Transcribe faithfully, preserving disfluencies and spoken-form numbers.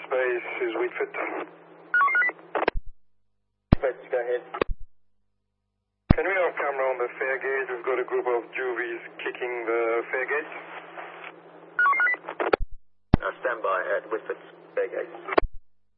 space is Whitford. Let's go ahead. Can we have camera on the fare gauge? We've got a group of juvies kicking the fare gauge. Uh, stand by at Whitford fare gauge.